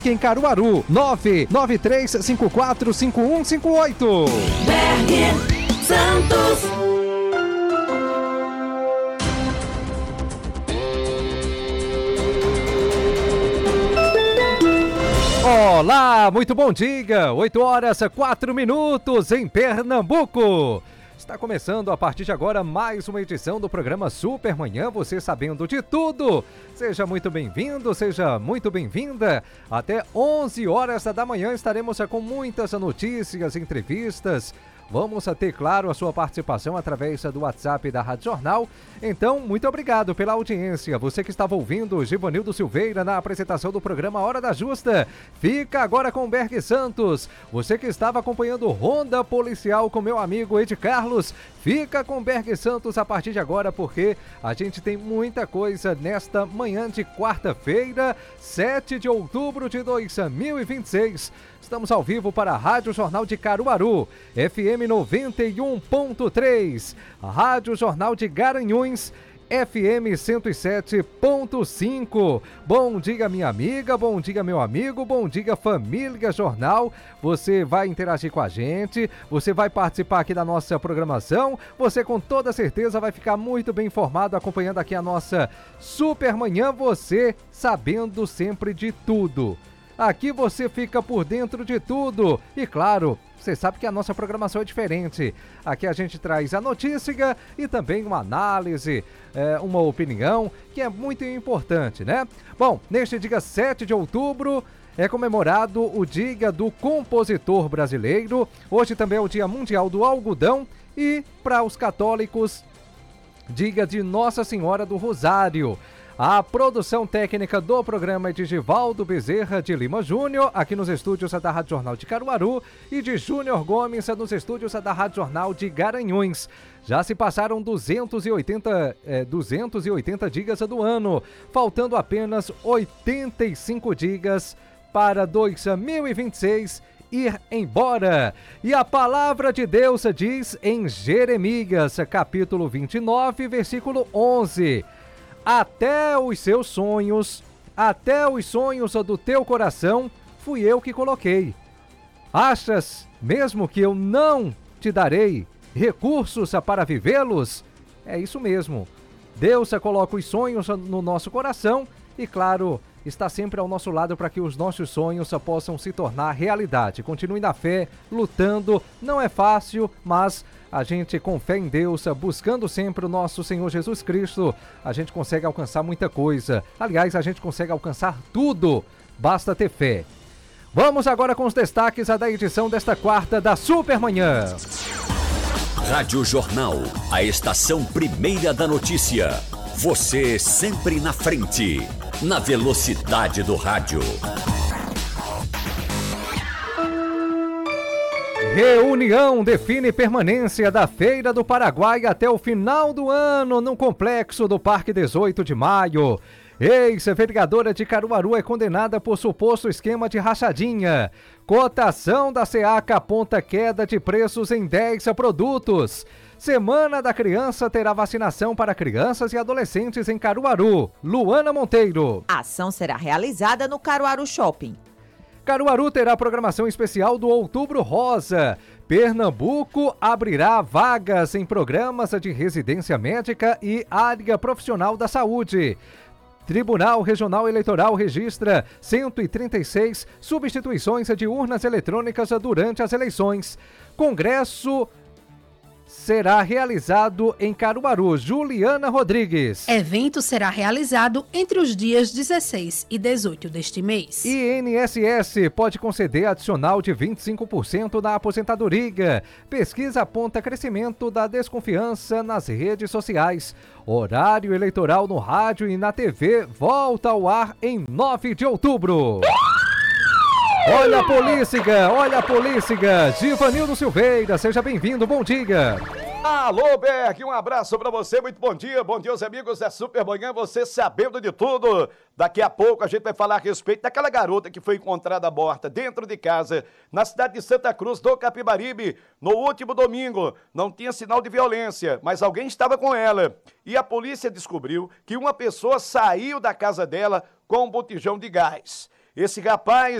Em Caruaru, 993545158. Berg Santos. Olá, muito bom dia. 8h04 em Pernambuco. Está começando a partir de agora mais uma edição do programa Super Manhã, você sabendo de tudo. Seja muito bem-vindo, seja muito bem-vinda. Até 11 horas da manhã estaremos com muitas notícias, entrevistas. Vamos ter, claro, a sua participação através do WhatsApp da Rádio Jornal. Então, muito obrigado pela audiência. Você que estava ouvindo o Givanildo Silveira na apresentação do programa Hora da Justa, fica agora com Berg Santos. Você que estava acompanhando Ronda Policial com meu amigo Ed Carlos, fica com Berg Santos a partir de agora, porque a gente tem muita coisa nesta manhã de quarta-feira, 7 de outubro de 2026. Estamos ao vivo para a Rádio Jornal de Caruaru, FM 91.3, Rádio Jornal de Garanhuns, FM 107.5. Bom dia, minha amiga, bom dia, meu amigo, bom dia, família Jornal. Você vai interagir com a gente, você vai participar aqui da nossa programação, você com toda certeza vai ficar muito bem informado acompanhando aqui a nossa Super Manhã, você sabendo sempre de tudo. Aqui você fica por dentro de tudo e, claro, você sabe que a nossa programação é diferente. Aqui a gente traz a notícia e também uma análise, uma opinião, que é muito importante, né? Bom, neste dia 7 de outubro é comemorado o Dia do Compositor Brasileiro. Hoje também é o Dia Mundial do Algodão e, para os católicos, Dia de Nossa Senhora do Rosário. A produção técnica do programa é de Givaldo Bezerra de Lima Júnior, aqui nos estúdios da Rádio Jornal de Caruaru, e de Júnior Gomes nos estúdios da Rádio Jornal de Garanhuns. Já se passaram 280 dias do ano, faltando apenas 85 dias para 2026 ir embora. E a palavra de Deus diz em Jeremias, capítulo 29, versículo 11... Até os seus sonhos, até os sonhos do teu coração, fui eu que coloquei. Achas mesmo que eu não te darei recursos para vivê-los? É isso mesmo. Deus coloca os sonhos no nosso coração e, claro, está sempre ao nosso lado para que os nossos sonhos possam se tornar realidade. Continue na fé, lutando. Não é fácil, mas a gente, com fé em Deus, buscando sempre o nosso Senhor Jesus Cristo, a gente consegue alcançar muita coisa. Aliás, a gente consegue alcançar tudo. Basta ter fé. Vamos agora com os destaques da edição desta quarta da Super Manhã. Rádio Jornal, a estação primeira da notícia. Você sempre na frente, na velocidade do rádio. Reunião define permanência da Feira do Paraguai até o final do ano no complexo do Parque 18 de Maio. Ex-vereadora de Caruaru é condenada por suposto esquema de rachadinha. Cotação da SEACA aponta queda de preços em 10 produtos. Semana da Criança terá vacinação para crianças e adolescentes em Caruaru. Luana Monteiro. A ação será realizada no Caruaru Shopping. Caruaru terá programação especial do Outubro Rosa. Pernambuco abrirá vagas em programas de residência médica e área profissional da saúde. Tribunal Regional Eleitoral registra 136 substituições de urnas eletrônicas durante as eleições. Congresso será realizado em Caruaru. Juliana Rodrigues. Evento será realizado entre os dias 16 e 18 deste mês. INSS pode conceder adicional de 25% na aposentadoria. Pesquisa aponta crescimento da desconfiança nas redes sociais. Horário eleitoral no rádio e na TV volta ao ar em 9 de outubro. Olha a polícia, Givanildo Silveira, seja bem-vindo, bom dia. Alô, Berg, um abraço pra você, muito bom dia aos amigos da Super Manhã, você sabendo de tudo. Daqui a pouco a gente vai falar a respeito daquela garota que foi encontrada morta dentro de casa, na cidade de Santa Cruz do Capibaribe, no último domingo. Não tinha sinal de violência, mas alguém estava com ela. E a polícia descobriu que uma pessoa saiu da casa dela com um botijão de gás. Esse rapaz